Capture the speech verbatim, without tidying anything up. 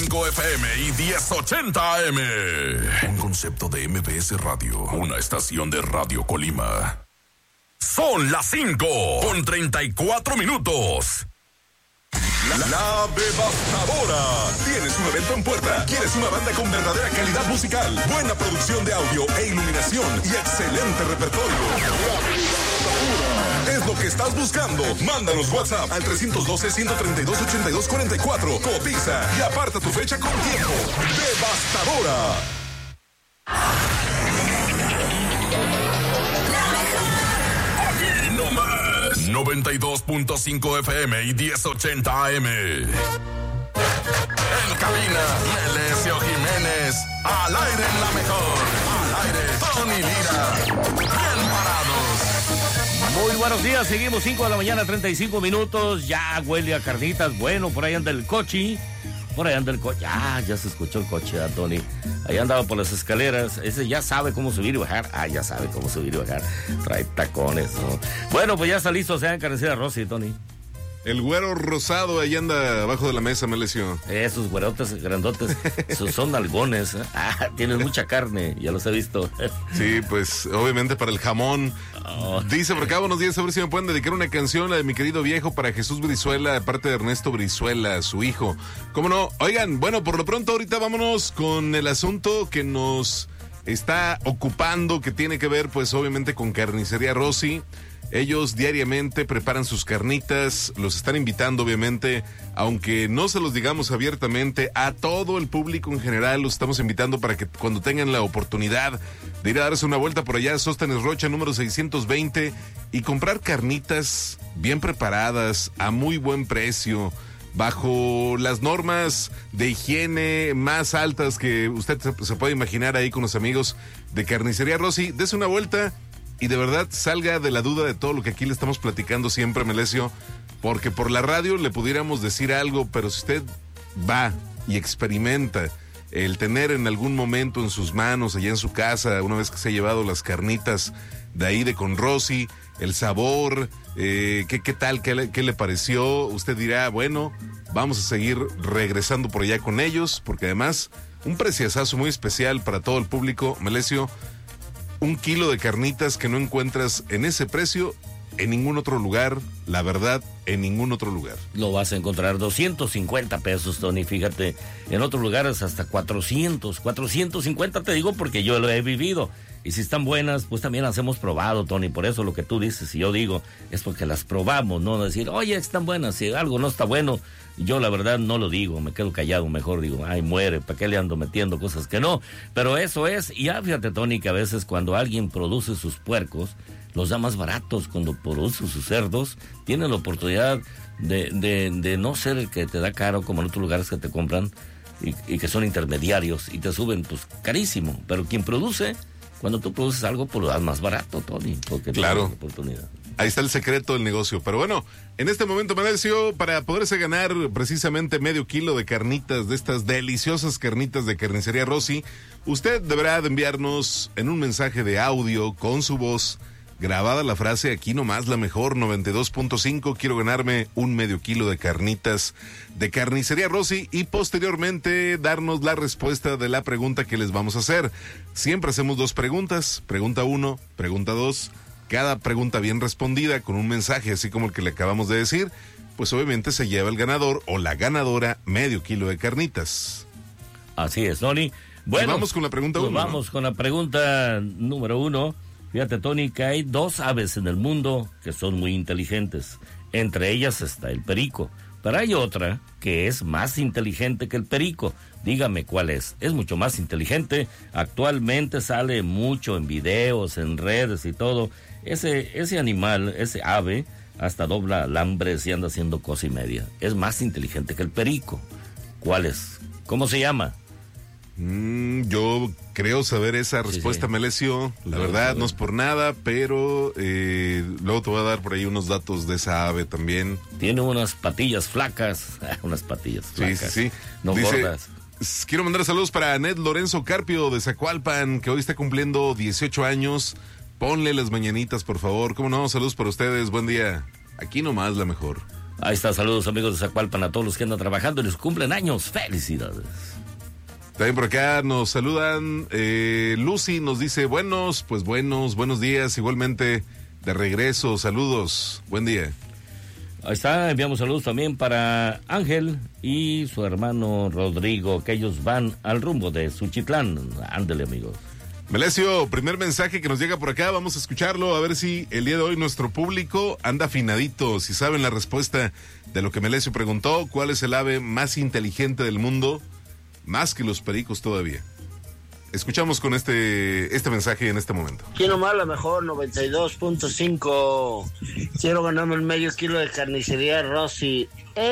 cinco F M y diez ochenta A M. Un concepto de M B S Radio, una estación de Radio Colima. Son las cinco con treinta y cuatro minutos. La, la Devastadora. Tienes un evento en puerta. ¿Quieres una banda con verdadera calidad musical, buena producción de audio e iluminación y excelente repertorio? Es lo que estás buscando. Mándanos WhatsApp al tres uno dos, uno tres dos, ocho dos cuatro cuatro. Cotiza y aparta tu fecha con tiempo. Devastadora. Aquí nomás. noventa y dos punto cinco F M y diez ochenta A M. En cabina, Melesio Jiménez. Al aire en la mejor. Al aire, Tony Lira. Bien parados. Muy buenos días, seguimos cinco de la mañana, treinta y cinco minutos. Ya huele a carnitas. Bueno, por ahí anda el coche. Por ahí anda el coche. Ah, ya se escuchó el coche, ¿eh, Tony? Ahí andaba por las escaleras. Ese ya sabe cómo subir y bajar. Ah, ya sabe cómo subir y bajar. Trae tacones, ¿no? Bueno, pues ya está listo. Se ha encarecido a Rosy, Tony. El güero rosado ahí anda abajo de la mesa, Melesio. Esos güerotes grandotes, esos son algones. ¿Eh? Ah, tienes mucha carne, ya los he visto. Sí, pues obviamente para el jamón. Oh. Dice por acá, buenos días, a ver si me pueden dedicar una canción, la de mi querido viejo, para Jesús Brizuela, de parte de Ernesto Brizuela, su hijo. ¿Cómo no? Oigan, bueno, por lo pronto ahorita vámonos con el asunto que nos está ocupando, que tiene que ver pues obviamente con Carnicería Rosy. Ellos diariamente preparan sus carnitas, los están invitando obviamente, aunque no se los digamos abiertamente, a todo el público en general los estamos invitando para que cuando tengan la oportunidad de ir a darse una vuelta por allá, Sóstenes Rocha número seiscientos veinte, y comprar carnitas bien preparadas, a muy buen precio, bajo las normas de higiene más altas que usted se, se puede imaginar ahí con los amigos de Carnicería Rosy. Dese una vuelta y de verdad salga de la duda de todo lo que aquí le estamos platicando siempre, Melesio, porque por la radio le pudiéramos decir algo, pero si usted va y experimenta el tener en algún momento en sus manos, allá en su casa, una vez que se ha llevado las carnitas de ahí de con Rosy, el sabor, eh, ¿qué, qué tal, qué le, qué le pareció? Usted dirá, bueno, vamos a seguir regresando por allá con ellos, porque además, un preciazazo muy especial para todo el público, Melesio. Un kilo de carnitas que no encuentras en ese precio en ningún otro lugar, la verdad, en ningún otro lugar. Lo vas a encontrar doscientos cincuenta pesos, Tony, fíjate, en otros lugares hasta cuatrocientos, cuatrocientos cincuenta, te digo porque yo lo he vivido. Y si están buenas, pues también las hemos probado, Tony, por eso lo que tú dices y yo digo es porque las probamos, no decir, oye, están buenas, si algo no está bueno, yo la verdad no lo digo, me quedo callado, mejor digo, ay, muere, ¿para qué le ando metiendo cosas que no? Pero eso es, y ya fíjate, Tony, que a veces cuando alguien produce sus puercos, los da más baratos. Cuando produce sus cerdos, tienen la oportunidad de, de, de no ser el que te da caro, como en otros lugares que te compran, y, y que son intermediarios, y te suben, pues, carísimo, pero quien produce, cuando tú produces algo, pues lo das más barato, Tony, porque claro, tienes la oportunidad. Ahí está el secreto del negocio. Pero bueno, en este momento, Melesio, para poderse ganar precisamente medio kilo de carnitas, de estas deliciosas carnitas de Carnicería Rosy, usted deberá de enviarnos en un mensaje de audio con su voz grabada la frase, aquí nomás la mejor, noventa y dos punto cinco, quiero ganarme un medio kilo de carnitas de Carnicería Rosy, y posteriormente darnos la respuesta de la pregunta que les vamos a hacer. Siempre hacemos dos preguntas, pregunta uno, pregunta dos. Cada pregunta bien respondida con un mensaje así como el que le acabamos de decir, pues obviamente se lleva el ganador o la ganadora medio kilo de carnitas. Así es, Tony. Bueno, y vamos con la pregunta pues uno. Vamos ¿no? con la pregunta número uno. Fíjate, Tony, que hay dos aves en el mundo que son muy inteligentes. Entre ellas está el perico. Pero hay otra que es más inteligente que el perico. Dígame cuál es. Es mucho más inteligente. Actualmente sale mucho en videos, en redes y todo. Ese, ese animal, ese ave, hasta dobla alambres y anda haciendo cosa y media. Es más inteligente que el perico. ¿Cuál es? ¿Cómo se llama? Mm, yo creo saber esa respuesta, sí, sí. Melesio. La no, verdad, no es por nada, pero eh, luego te voy a dar por ahí unos datos de esa ave también. Tiene unas patillas flacas. unas patillas flacas. Sí, sí, sí. No Dice, gordas. Quiero mandar saludos para Ned Lorenzo Carpio de Zacualpan, que hoy está cumpliendo dieciocho años. Ponle las mañanitas, por favor. ¿Cómo no? Saludos para ustedes. Buen día. Aquí nomás la mejor. Ahí está, saludos amigos de Zacualpan a todos los que andan trabajando y les cumplen años. Felicidades. También por acá nos saludan, eh, Lucy nos dice buenos, pues buenos, buenos días, igualmente de regreso, saludos, buen día. Ahí está, enviamos saludos también para Ángel y su hermano Rodrigo, que ellos van al rumbo de Suchitlán. Ándele, amigos. Melesio, primer mensaje que nos llega por acá, vamos a escucharlo, a ver si el día de hoy nuestro público anda afinadito, si saben la respuesta de lo que Melesio preguntó, ¿cuál es el ave más inteligente del mundo? Más que los pericos todavía. Escuchamos con este este mensaje en este momento. Quiero más la mejor noventa y dos punto cinco. Quiero ganarme el medio kilo de carnicería Rossi.